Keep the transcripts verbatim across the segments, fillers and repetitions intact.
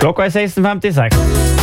Klokka er seksten femtiseks.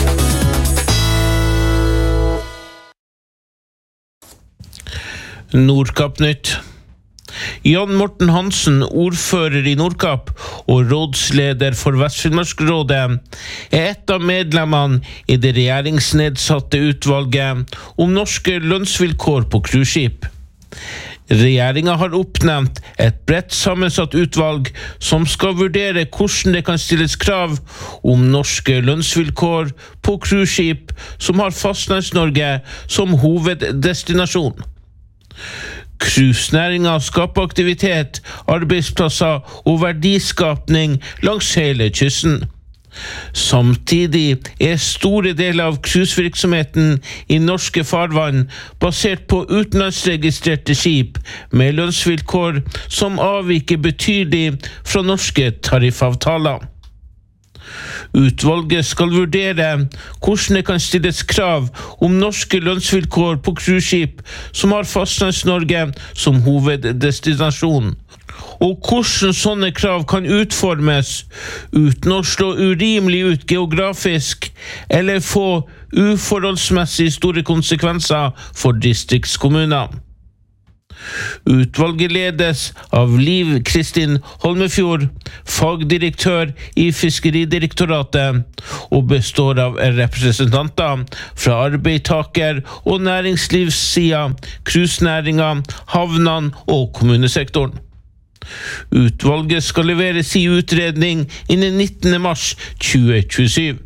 Nordkapp-nytt. Jan Morten Hansen, ordfører i Nordkapp og rådsleder for Vest-Finnmarksrådet, er et av medlemmene i det regjeringsnedsatte utvalget om norske lønnsvilkår på cruiseskip. Regjeringen har oppnevnt et bredt sammensatt utvalg som skal vurdere hvordan det kan stilles krav om norske lønnsvilkår på cruiseskip som har Fastlands-Norge som hoveddestinasjon. Cruisenæringen skaper aktivitet, arbeidsplasser og verdiskapning langs hele kysten. Samtidig er store deler av cruisevirksomheten i norske farvann basert på utenlandsregistrerte skip med lønnsvilkår som avviker betydelig fra norske tariffavtaler. Utvalget skal vurdere hvordan det kan stilles krav om norske lønnsvilkår på cruiseskip som har Fastlands-Norge som hoveddestinasjon, og hvordan sånne krav kan utformes uten å slå urimelig ut geografisk eller få uforholdsmessig store konsekvenser for distriktskommuner. Utvalget ledes av Liv Kristin Holmefjord, fagdirektør i Fiskeridirektoratet, og består av representanter fra arbeidstaker- og næringslivssiden, cruisenæringen, havnene og kommunesektoren. Utvalget skal levere sin utredning innen nittende mars tjue tjuesyv.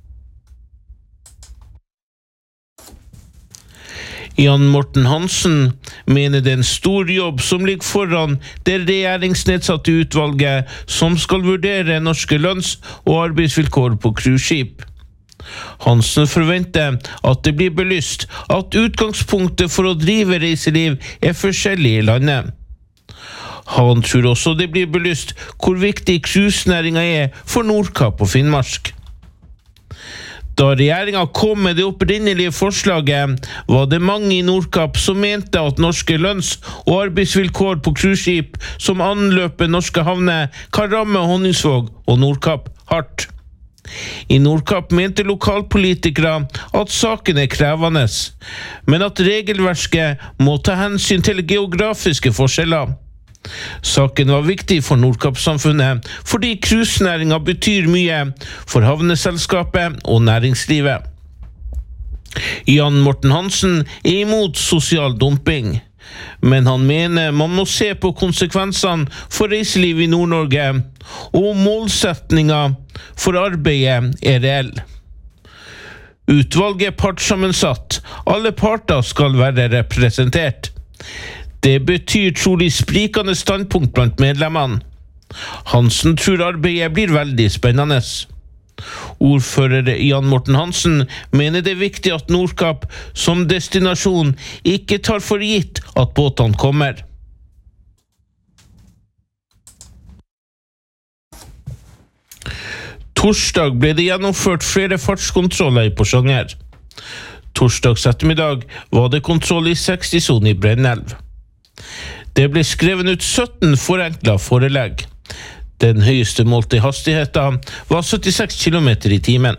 Jan Morten Hansen mener det er en stor jobb som ligger foran det regjeringsnedsatte utvalget som skal vurdere norske lønns- og arbeidsvilkår på cruiseskip. Hansen forventer at det blir belyst at utgangspunktet for å drive reiseliv er forskjellig i landet. Han tror også det blir belyst hvor viktig cruisenæringen er for Nordkapp og Finnmark. Da regjeringen kom med det opprinnelige forslaget, var det mange i Nordkapp som mente at norske lønns- og arbeidsvilkår på cruiseskip som anløper norske havner kan ramme Honningsvåg og Nordkapp hardt. I Nordkapp mente lokalpolitikere at saken er krevende, men at regelverket må ta hensyn til geografiske forskjeller. Saken var viktig for Nordkapp-samfunnet fordi cruisenæringen betyr mye for havneselskapet og næringslivet. Jan Morten Hansen er imot sosial dumping, men han mener man må se på konsekvensene for reiseliv i Nord-Norge, og målsetningen for arbeidet er reell. Utvalget er partssammensatt, alle parter skal være representert. Det betyr trolig sprikende standpunkt blant medlemmene. Hansen tror arbeidet blir veldig spennende. Ordfører Jan Morten Hansen mener det er viktig at Nordkapp som destinasjon ikke tar for gitt at båtene kommer. Torsdag ble det gjennomført flere fartskontroller i Porsanger. Torsdags ettermiddag var det kontroll i seksti-sonen i Brennelv. Det ble skrevet ut sytten forenklet forelegg. Den høyeste målte hastigheten var syttiseks kilometer i timen.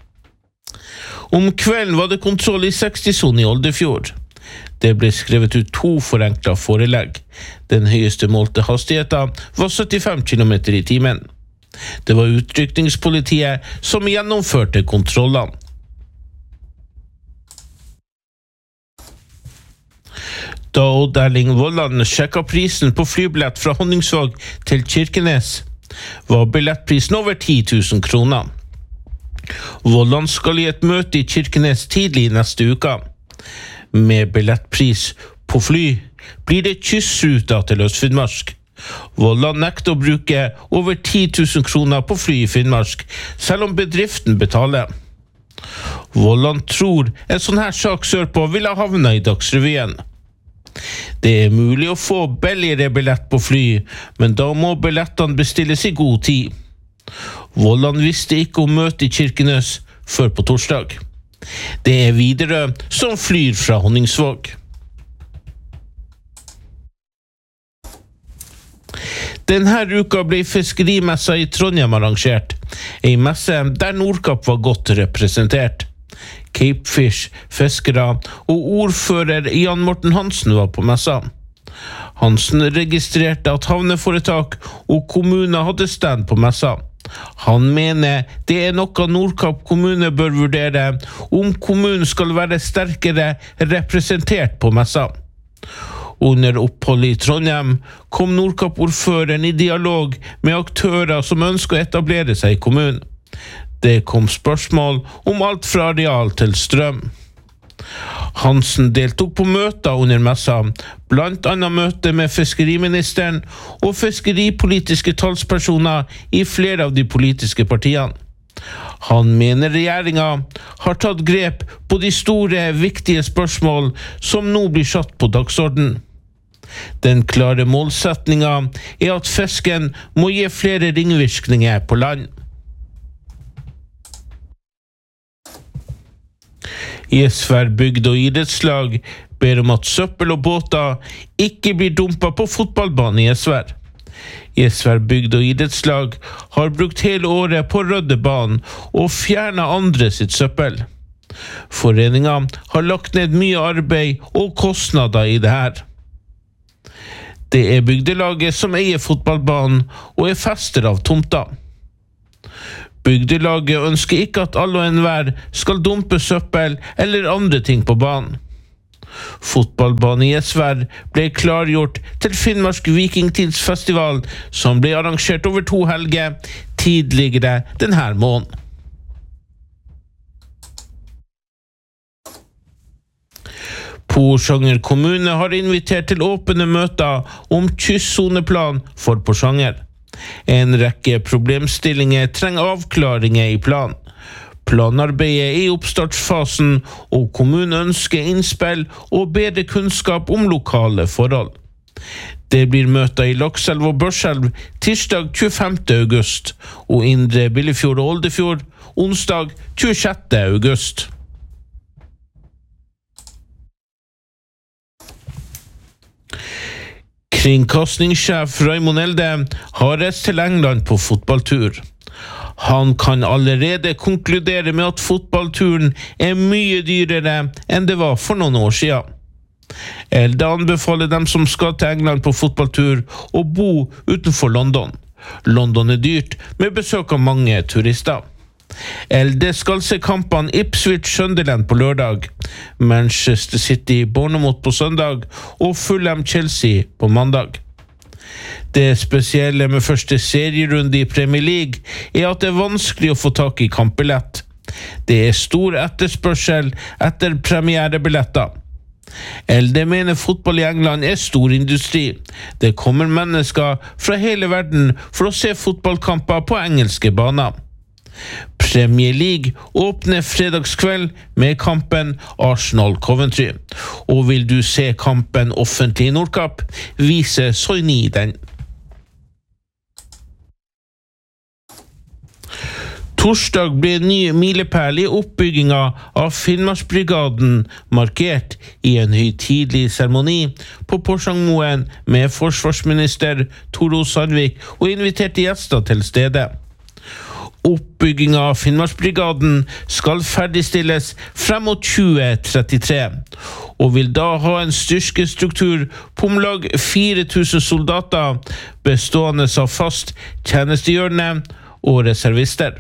Om kvelden var det kontroll i seksti-sonen i Oldefjord. Det ble skrevet ut to forenklet forelegg. Den høyeste målte hastigheten var syttifem kilometer i timen. Det var utrykningspolitiet som gjennomførte kontrollene. Da Odd Erling Vollan sjekket prisen på flybillett fra Honningsvåg til Kirkenes, var billettprisen over ti tusen kroner. Vollan skal i et møte i Kirkenes tidlig neste uke. Med billettpris på fly blir det kyssruta til Øst-Finnmark. Vollan nekter å bruke over ti tusen kroner på fly i Finnmark, selv om bedriften betaler. Vollan tror en sånn her sak sørpå ville havne i Dagsrevyen. Det er mulig å få billigere billett på fly, men da må billettene bestilles i god tid. Vollan visste ikke om møtet i Kirkenes før på torsdag. Det er Widerøe som flyr fra Honningsvåg. Denne uka ble fiskerimessa i Trondheim arrangert, en messe der Nordkapp var godt representert. Capefish, fiskere og ordfører Jan Morten Hansen var på messa. Hansen registrerte at havneforetak og kommuner hadde stand på messa. Han mener det er noe Nordkapp kommune bør vurdere om kommunen skal være sterkere representert på messa. Under oppholdet i Trondheim kom Nordkapp-ordføreren i dialog med aktører som ønsker å etablere seg i kommunen. Det kom spørsmål om alt fra areal til strøm. Hansen deltok på møter under messa, blant annet møte med fiskeriministeren og fiskeripolitiske talspersoner i flere av de politiske partiene. Han mener regjeringen har tatt grep på de store, viktige spørsmål som nå blir satt på dagsorden. Den klare målsetningen er at fisken må gi flere ringvirkninger på land. Gjesvær bygd- og idrettslag ber om at søppel og båter ikke blir dumpet på fotballbanen i Gjesvær. Gjesvær bygd- og idrettslag har brukt hele året på å rydde banen og fjerne andre sitt søppel. Foreningen har lagt ned mye arbeid og kostnader i det her. Det er bygdelaget som eier fotballbanen og er fester av tomta. Bygdelaget ønsker ikke at alle og enhver skal dumpe søppel eller andre ting på banen. Fotballbanen i Gjesvær ble klargjort til Finnmark Vikingtidsfestival, som ble arrangert over to helger tidligere denne måneden. Porsanger kommune har invitert til åpne møter om kystsoneplan for Porsanger. En rekke problemstillinger trenger avklaringer i plan. Planarbeidet er i oppstartsfasen, og kommunen ønsker innspill og bedre kunnskap om lokale forhold. Det blir møter i Lakselv og Børselv tirsdag tjuefemte august, og Indre Billefjord og Oldefjord onsdag tjuesjette august. Kringkastingssjef Raymond Elde har reist til England på fotballtur. Han kan allerede konkludere med at fotballturen er mye dyrere enn det var for noen år siden. Elde anbefaler dem som skal til England på fotballtur å bo utenfor London. London er dyrt, med besøk av mange turister. Elde skal se kampene Ipswich Sunderland på lørdag, Manchester City Bournemouth på søndag og Fulham Chelsea på mandag. Det spesielle med første serierunde i Premier League er at det er vanskelig å få tak i kampbillett. Det er stor etterspørsel etter premierebilletter. Elde mener fotball i England er stor industri. Det kommer mennesker fra hele verden for å se fotballkamper på engelske baner. Premier League åpner fredagskveld med kampen Arsenal-Coventry. Og vil du se kampen offentlig i Nordkapp, viser Soini den. Torsdag ble en ny milepæl i oppbygginga av Finnmarksbrigaden markert i en høytidelig seremoni på Porsangmoen med forsvarsminister Toro Sandvik og inviterte gjester til stede. Oppbygginga av Finnmarksbrigaden skal ferdigstilles frem mot tjue trettitre, og vil da ha en styrkestruktur på om lag fire tusen soldater, bestående av fast tjenestegjørende og reservister.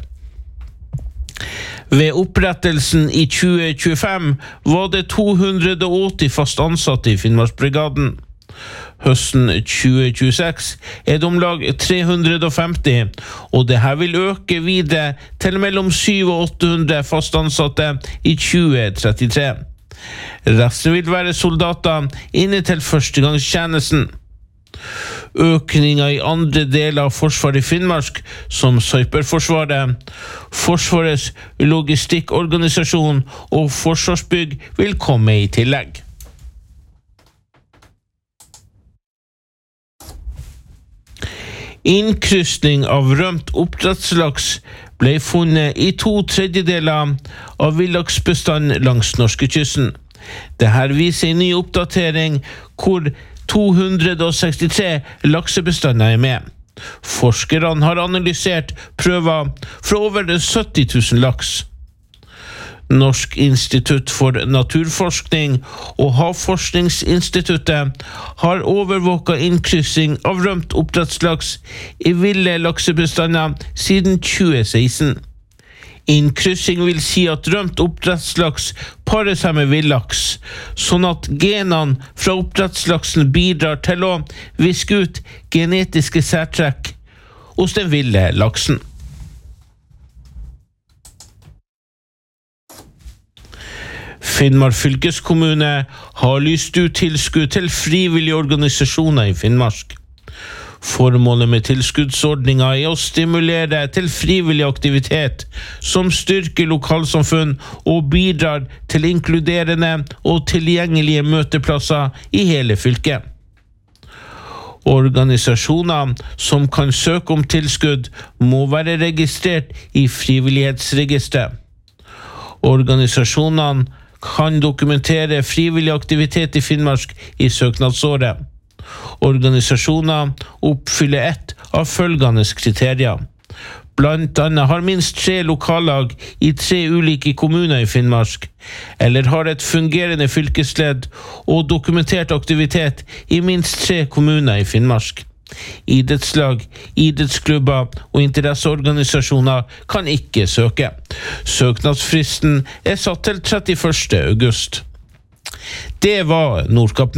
Ved opprettelsen i tjue tjuefem var det to hundre og åtti fast ansatte i Finnmarksbrigaden. Høsten tjue tjueseks er det om lag tre hundre og femti, og det her vil øke videre til mellom syv og åtte hundre fast ansatte i tjue trettitre. Resten vil være soldater inne til førstegangstjenesten. Økninga i andre deler av Forsvaret i Finnmark, som Cyberforsvaret, Forsvarets logistikkorganisasjon og Forsvarsbygg, vil komme i tillegg. Innkrysning av rømt oppdrettslaks ble funnet i to tredjedeler av villaksbestand langs norskekysten. Dette viser en ny oppdatering hvor to hundre og sekstitre laksebestander er med. Forskerne har analysert prøver fra over sytti tusen laks. Norsk institutt for naturforskning og Havforskningsinstituttet har overvåket innkryssing av rømt oppdrettslaks i ville laksebestander siden tjue seksten. Innkryssing vil si at rømt oppdrettslaks parer seg med villaks, sånn at genene fra oppdrettslaksen bidrar til å viske ut genetiske særtrekk hos den ville laksen. Finnmark fylkeskommune har lyst ut tilskudd til frivillige organisasjoner i Finnmark. Formålet med tilskuddsordningen er å stimulere til frivillig aktivitet som styrker lokalsamfunn og bidrar til inkluderende og tilgjengelige møteplasser i hele fylket. Organisasjoner som kan søke om tilskudd må være registrert i frivillighetsregisteret. Organisasjonene kan dokumentere frivillig aktivitet i Finnmark i søknadsåret. Organisasjoner oppfyller ett av følgende kriterier. Blant annet har minst tre lokallag i tre ulike kommuner i Finnmark, eller har et fungerende fylkesledd og dokumentert aktivitet i minst tre kommuner i Finnmark. Idrettslag, idrettsklubber og interesseorganisasjoner kan ikke søke. Søknadsfristen er satt til trettiførste august. Det var Nordkapp.